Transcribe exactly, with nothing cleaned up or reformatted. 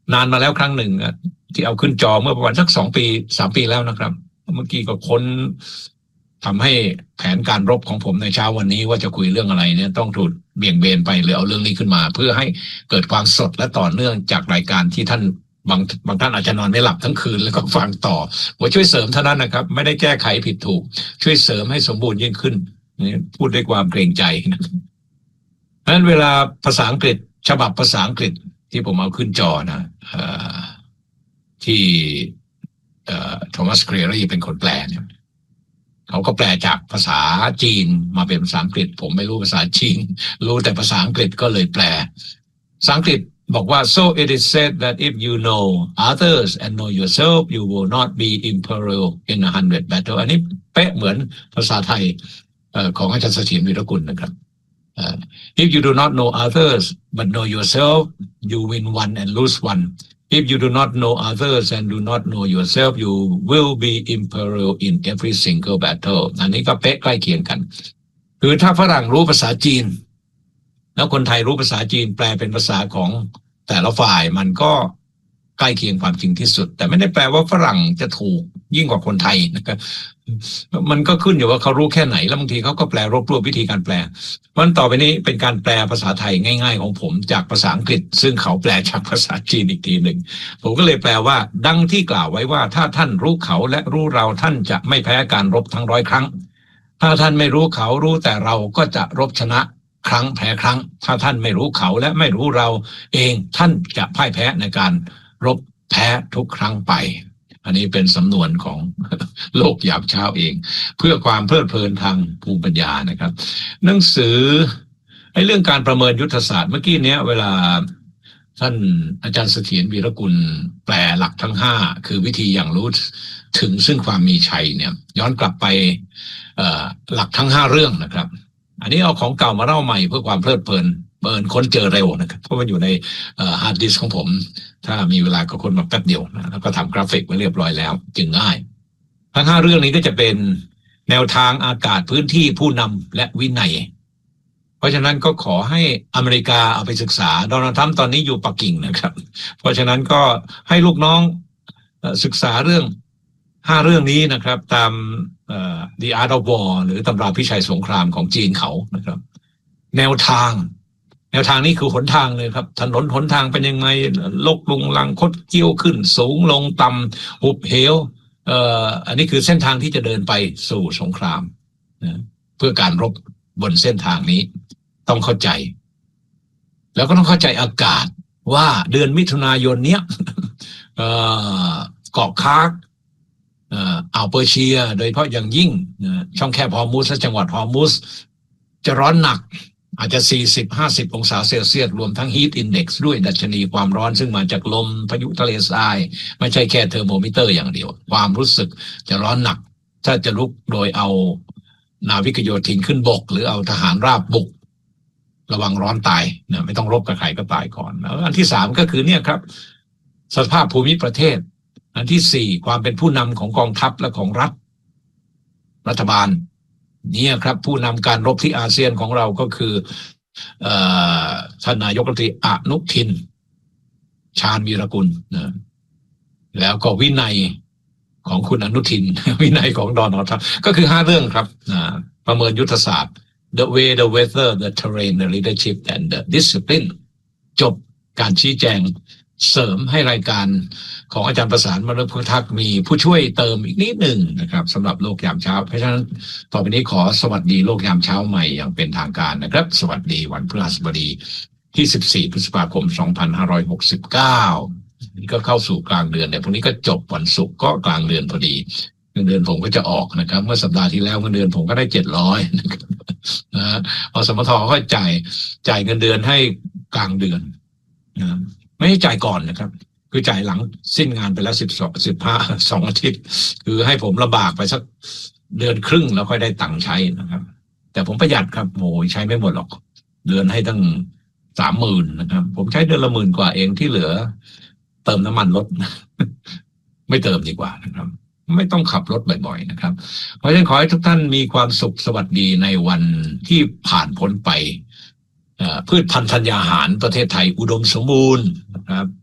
นานมาแล้วครั้งหนึ่งที่เอาขึ้นจอเมื่อประมาณสักสองปีสามปีแล้วนะครับเมื่อกี้ก็ค้นทำให้แผนการรบของผมในเช้าวันนี้ว่าจะคุยเรื่องอะไรเนี่ยต้องถูกเบี่ยงเบนไปหรือเอาเรื่องนี้ขึ้นมาเพื่อให้เกิดความสดและต่อเนื่องจากรายการที่ท่านบางบางท่านอาจจะนอนไม่หลับทั้งคืนแล้วก็ฟังต่อว่าช่วยเสริมเท่านั้นนะครับไม่ได้แก้ไขผิดถูกช่วยเสริมให้สมบูรณ์ยิ่งขึ้นนี่พูดด้วยความเกรงใจนะเพราะฉะนั้นเวลาภาษาอังกฤษฉบับภาษาอังกฤษที่ผมเอาขึ้นจอนะที่โทมัสเคลียร์เป็นคนแปลเนี่ยเขาก็แปลจากภาษาจีนมาเป็นภาษาอังกฤษผมไม่รู้ภาษาจีนรู้แต่ภาษาอังกฤษก็เลยแปลภาษาอังกฤษบอกว่า so it is said that if you know others and know yourself you will not be in peril in a hundred battle อันนี้เป๊ะเหมือนภาษาไทยของอาจารย์เสถียรวีรกุลนะครับ uh, if you do not know others but know yourself you win one and lose one if you do not know others and do not know yourself you will be in peril in every single battle อันนี้ก็เป๊ะใกล้เคียงกันคือถ้าฝรั่งรู้ภาษาจีนแล้วคนไทยรู้ภาษาจีนแปลเป็นภาษาของแต่ละฝ่ายมันก็ใกล้เคียงความจริงที่สุดแต่ไม่ได้แปลว่าฝรั่งจะถูกยิ่งกว่าคนไทยนะครับมันก็ขึ้นอยู่ว่าเขารู้แค่ไหนแล้วบางทีเขาก็แปลรวบรวมวิธีการแปลวันต่อไปนี้เป็นการแปลภาษาไทยง่ายๆของผมจากภาษาอังกฤษซึ่งเขาแปลจากภาษาจีนอีกทีหนึ่งผมก็เลยแปลว่าดังที่กล่าวไว้ว่าถ้าท่านรู้เขาและรู้เราท่านจะไม่แพ้การรบทั้งร้อยครั้งถ้าท่านไม่รู้เขารู้แต่เราก็จะรบชนะครั้งแพ้ครั้งถ้าท่านไม่รู้เขาและไม่รู้เราเองท่านจะพ่ายแพ้ในการรบแพ้ทุกครั้งไปอันนี้เป็นสำนวนของโลกยามเช้าเองเพื่อความเพลิดเพลินทางภูมิปัญญานะครับหนังสือไอ้เรื่องการประเมินยุทธศาสตร์เมื่อกี้เนี้ยเวลาท่านอาจารย์เสถียรวีรกุลแปลหลักทั้งห้าคือวิธีอย่างรู้ถึงซึ่งความมีชัยเนี่ยย้อนกลับไปหลักทั้งห้าเรื่องนะครับอันนี้เอาของเก่ามาเล่าใหม่เพื่อความเพลิดเพลินเปิดค้นเจอเร็วนะครับเพราะมันอยู่ในฮาร์ดดิสก์ของผมถ้ามีเวลาก็ค้นมาแป๊บเดียวนะแล้วก็ทำกราฟิกไว้เรียบร้อยแล้วจึงง่ายทั้งห้าเรื่องนี้ก็จะเป็นแนวทางอากาศพื้นที่ผู้นำและวินัยเพราะฉะนั้นก็ขอให้อเมริกาเอาไปศึกษาโดนัลด์ทรัมป์ตอนนี้อยู่ปักกิ่งนะครับเพราะฉะนั้นก็ให้ลูกน้องศึกษาเรื่องห้าเรื่องนี้นะครับตามThe Art of War หรือตำราพิชัยสงครามของจีนเขานะครับแนวทางแนวทางนี้คือหนทางเลยครับถนนหนทางเป็นยังไงลกลุงลังคดเกี้ยวขึ้นสูงลงต่ำหุบเหวเอ่ออันนี้คือเส้นทางที่จะเดินไปสู่สงครามนะเพื่อการรบบนเส้นทางนี้ต้องเข้าใจแล้วก็ต้องเข้าใจอากาศว่าเดือนมิถุนายนเนี้ยเอ่อเกาะคาร์กอ่าวเปอร์เซียโดยเฉพาะอย่างยิ่งช่องแคบฮอร์มุสและจังหวัดฮอร์มุสจะร้อนหนักอาจจะ สี่สิบ ห้าสิบ องศาเซลเซียสรวมทั้ง Heat Index ด้วยดัชนีความร้อนซึ่งมาจากลมพายุทะเลทรายไม่ใช่แค่เทอร์โมมิเตอร์อย่างเดียวความรู้สึกจะร้อนหนักถ้าจะลุกโดยเอานาวิกโยธินขึ้นบกหรือเอาทหารราบบุกระวังร้อนตายนะไม่ต้องรบกับใครก็ตายก่อนแล้วอันที่สามก็คือเนี่ยครับสภาพภูมิประเทศอันที่สี่ความเป็นผู้นำของกองทัพและของรัฐรัฐบาลนี่ครับผู้นำการรบที่อาเซียนของเราก็คือท่านนายกรัฐมนตรีอนุทินชาญวีรกุลนะแล้วก็วินัยของคุณอนุทินวินัยของโดนัลด์ทรัมป์ก็คือห้าเรื่องครับนะประเมินยุทธศาสตร์ the way the weather the terrain the leadership and the discipline จบการชี้แจงเสริมให้รายการของอาจารย์ประสานมฤคพุทักษ์มีผู้ช่วยเติมอีกนิดหนึ่งนะครับสำหรับโลกยามเช้าเพราะฉะนั้นต่อไปนี้ขอสวัสดีโลกยามเช้าใหม่อย่างเป็นทางการนะครับสวัสดีวันพฤหัสบดีที่สิบสี่พฤษภาคมสองพันห้าร้อยหกสิบเก้านี่ก็เข้าสู่กลางเดือนเนี่ยพรุ่งนี้ก็จบวันศุกร์ก็กลางเดือนพอดีเงินเดือนผมก็จะออกนะครับเมื่อสัปดาห์ที่แล้วเงินเดือนผมก็ได้เจ็ดร้อยนะครับนะฮะอสมทก็จ่ายจ่ายเงินเดือนให้กลางเดือนนะไม่ให้จ่ายก่อนนะครับคือจ่ายหลังสิ้นงานไปแล้วสิบสองสิบห้าสองอาทิตย์คือให้ผมลำบากไปสักเดือนครึ่งแล้วค่อยได้ตังค์ใช้นะครับแต่ผมประหยัดครับโอ้ยใช้ไม่หมดหรอกเดือนให้ตั้งสามหมื่นนะครับผมใช้เดือนละหมื่นกว่าเองที่เหลือเติมน้ำมันรถไม่เติมดีกว่านะครับไม่ต้องขับรถบ่อยๆนะครับเพราะฉะนั้นขอให้ทุกท่านมีความสุขสวัสดีในวันที่ผ่านพ้นไปพืชพันธุ์ธัญญาหารประเทศไทยอุดมสมบูรณ์นะครับ